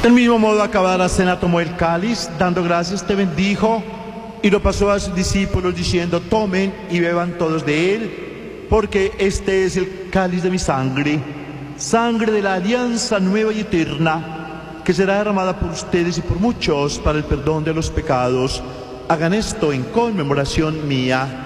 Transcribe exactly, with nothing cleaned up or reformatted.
Del mismo modo, acabada la cena, tomó el cáliz, dando gracias, te bendijo y lo pasó a sus discípulos diciendo: tomen y beban todos de él, porque este es el cáliz de mi sangre, sangre de la alianza nueva y eterna, que será derramada por ustedes y por muchos para el perdón de los pecados. Hagan esto en conmemoración mía.